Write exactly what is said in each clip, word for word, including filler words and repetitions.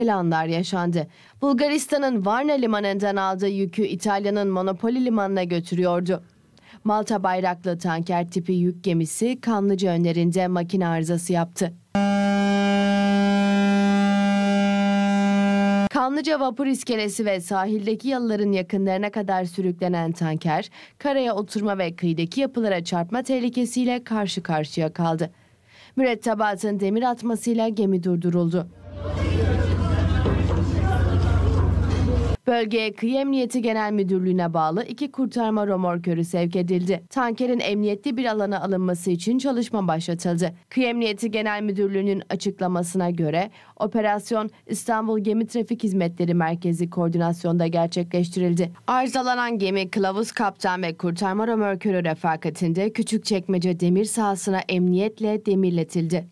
Anlar yaşandı. Bulgaristan'ın Varna limanından aldığı yükü İtalya'nın Monopoli limanına götürüyordu. Malta bayraklı tanker tipi yük gemisi Kanlıca önlerinde makine arızası yaptı. Kanlıca vapur iskelesi ve sahildeki yalıların yakınlarına kadar sürüklenen tanker, karaya oturma ve kıyıdaki yapılara çarpma tehlikesiyle karşı karşıya kaldı. Mürettebatın demir atmasıyla gemi durduruldu. Bölgeye Kıyı Emniyeti Genel Müdürlüğü'ne bağlı iki kurtarma römorkörü sevk edildi. Tankerin emniyetli bir alana alınması için çalışma başlatıldı. Kıyı Emniyeti Genel Müdürlüğü'nün açıklamasına göre operasyon İstanbul Gemi Trafik Hizmetleri Merkezi koordinasyonda gerçekleştirildi. Arızalanan gemi kılavuz kaptan ve kurtarma römorkörü refakatinde Küçükçekmece demir sahasına emniyetle demirletildi.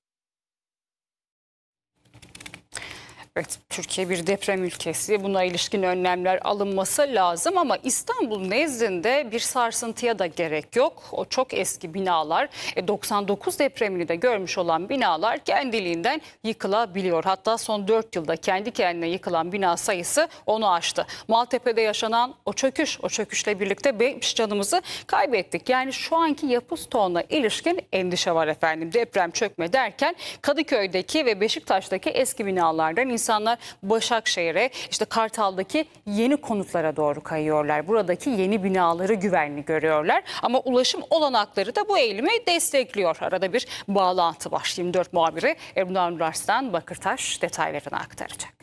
Evet, Türkiye bir deprem ülkesi. Buna ilişkin önlemler alınması lazım ama İstanbul nezdinde bir sarsıntıya da gerek yok. O çok eski binalar, doksan dokuz depremini de görmüş olan binalar kendiliğinden yıkılabiliyor. Hatta son dört yılda kendi kendine yıkılan bina sayısı onu aştı. Maltepe'de yaşanan o çöküş, o çöküşle birlikte beş canımızı kaybettik. Yani şu anki yapı stoğuna ilişkin endişe var efendim. Deprem çökme derken Kadıköy'deki ve Beşiktaş'taki eski binalardan İnsanlar Başakşehir'e, işte Kartal'daki yeni konutlara doğru kayıyorlar. Buradaki yeni binaları güvenli görüyorlar. Ama ulaşım olanakları da bu eğilimi destekliyor. Arada bir bağlantı var. yirmi dört muhabiri Ebru Nurarslan Bakırtaş detaylarını aktaracak.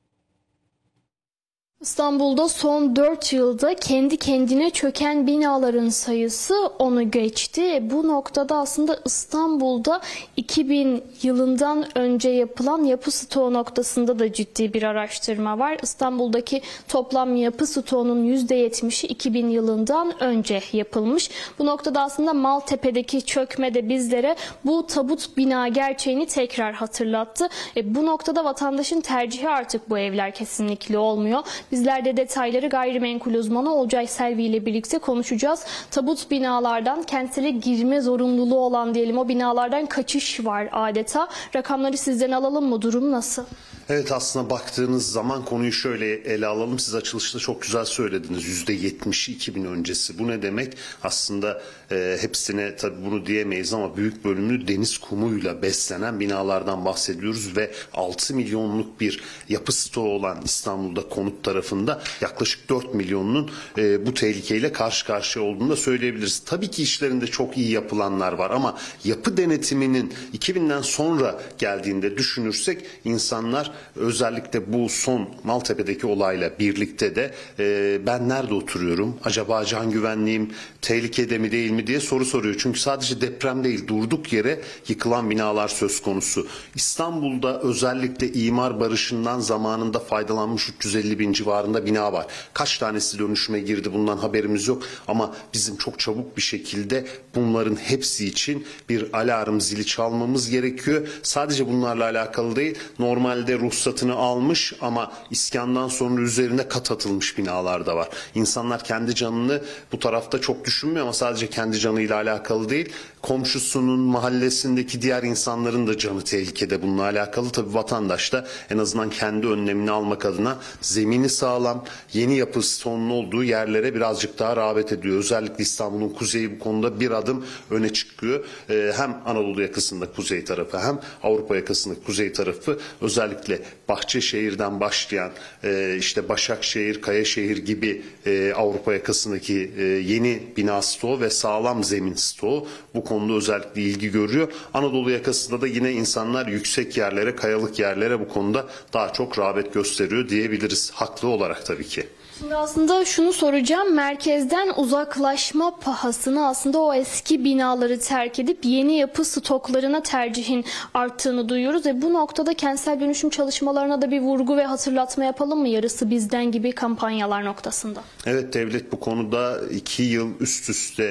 İstanbul'da son dört yılda kendi kendine çöken binaların sayısı onu geçti. Bu noktada aslında İstanbul'da iki bin yılından önce yapılan yapı stoğu noktasında da ciddi bir araştırma var. İstanbul'daki toplam yapı stoğunun yüzde yetmişi iki bin yılından önce yapılmış. Bu noktada aslında Maltepe'deki çökme de bizlere bu tabut bina gerçeğini tekrar hatırlattı. E, bu noktada vatandaşın tercihi artık bu evler kesinlikle olmuyor. Bizler de detayları gayrimenkul uzmanı Olcay Selvi ile birlikte konuşacağız. Tabut binalardan kentsele girme zorunluluğu olan diyelim o binalardan kaçış var adeta. Rakamları sizden alalım mı? Durum nasıl? Evet, aslında baktığınız zaman konuyu şöyle ele alalım. Siz açılışta çok güzel söylediniz. yüzde yetmişi iki bin öncesi. Bu ne demek? Aslında e, hepsine tabii bunu diyemeyiz ama büyük bölümü deniz kumuyla beslenen binalardan bahsediyoruz ve altı milyonluk bir yapı stoğu olan İstanbul'da konut tarafında yaklaşık dört milyonun e, bu tehlikeyle karşı karşıya olduğunu da söyleyebiliriz. Tabii ki işlerinde çok iyi yapılanlar var ama yapı denetiminin iki binden sonra geldiğinde düşünürsek insanlar özellikle bu son Maltepe'deki olayla birlikte de e, ben nerede oturuyorum? Acaba can güvenliğim tehlikede mi değil mi diye soru soruyor. Çünkü sadece deprem değil, durduk yere yıkılan binalar söz konusu. İstanbul'da özellikle imar barışından zamanında faydalanmış üç yüz elli bin civarında bina var. Kaç tanesi dönüşüme girdi bundan haberimiz yok ama bizim çok çabuk bir şekilde bunların hepsi için bir alarm zili çalmamız gerekiyor. Sadece bunlarla alakalı değil, normalde ruhsatını almış ama iskandan sonra üzerine kat atılmış binalar da var. İnsanlar kendi canını bu tarafta çok düşünmüyor ama sadece kendi canıyla alakalı değil, komşusunun, mahallesindeki diğer insanların da canı tehlikede bununla alakalı. Tabii vatandaş da en azından kendi önlemini almak adına zemini sağlam, yeni yapı stoğunun olduğu yerlere birazcık daha rağbet ediyor. Özellikle İstanbul'un kuzeyi bu konuda bir adım öne çıkıyor. Ee, hem Anadolu yakasında kuzey tarafı hem Avrupa yakasında kuzey tarafı, özellikle Bahçeşehir'den başlayan e, işte Başakşehir, Kayaşehir gibi e, Avrupa yakasındaki e, yeni bina stoğu ve sağlam zemin stoğu bu konuda özellikle ilgi görüyor. Anadolu yakasında da yine insanlar yüksek yerlere, kayalık yerlere bu konuda daha çok rağbet gösteriyor diyebiliriz. Haklı olarak tabii ki. Şimdi aslında şunu soracağım, merkezden uzaklaşma pahasına aslında o eski binaları terk edip yeni yapı stoklarına tercihin arttığını duyuyoruz. E bu noktada kentsel dönüşüm çalışmalarına da bir vurgu ve hatırlatma yapalım mı, yarısı bizden gibi kampanyalar noktasında? Evet, devlet bu konuda iki yıl üst üste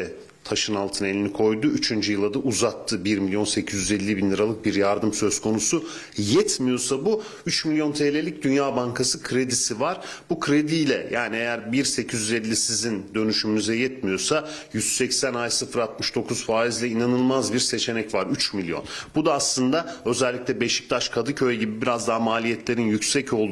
taşın altına elini koydu. Üçüncü yıla da uzattı. bir milyon sekiz yüz elli bin liralık bir yardım söz konusu. Yetmiyorsa bu üç milyon T L'lik Dünya Bankası kredisi var. Bu krediyle yani eğer bir milyon sekiz yüz elli sizin dönüşümünüze yetmiyorsa yüz seksen ay sıfır virgül altmış dokuz faizle inanılmaz bir seçenek var. üç milyon. Bu da aslında özellikle Beşiktaş, Kadıköy gibi biraz daha maliyetlerin yüksek olduğu